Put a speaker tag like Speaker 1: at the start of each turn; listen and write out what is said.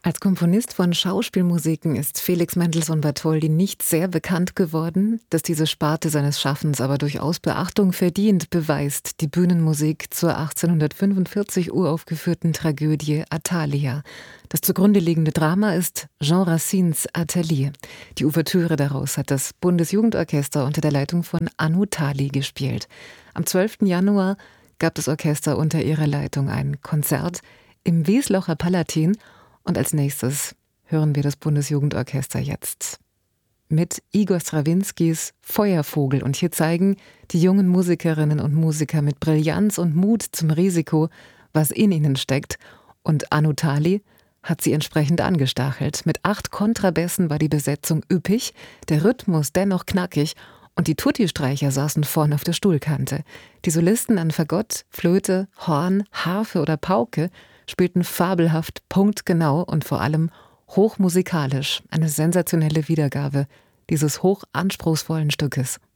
Speaker 1: Als Komponist von Schauspielmusiken ist Felix Mendelssohn Bartholdy nicht sehr bekannt geworden. Dass diese Sparte seines Schaffens aber durchaus Beachtung verdient, beweist die Bühnenmusik zur 1845 uraufgeführten Tragödie Athalia. Das zugrunde liegende Drama ist Jean Racines Athalie. Die Ouvertüre daraus hat das Bundesjugendorchester unter der Leitung von Anu Tali gespielt. Am 12. Januar gab das Orchester unter ihrer Leitung ein Konzert im Wieslocher Palatin. Und als nächstes hören wir das Bundesjugendorchester jetzt mit Igor Strawinskys Feuervogel. Und hier zeigen die jungen Musikerinnen und Musiker mit Brillanz und Mut zum Risiko, was in ihnen steckt. Und Anu Tali hat sie entsprechend angestachelt. Mit 8 Kontrabässen war die Besetzung üppig, der Rhythmus dennoch knackig und die Tutti-Streicher saßen vorn auf der Stuhlkante. Die Solisten an Fagott, Flöte, Horn, Harfe oder Pauke spielten fabelhaft, punktgenau und vor allem hochmusikalisch. Eine sensationelle Wiedergabe dieses hochanspruchsvollen Stückes.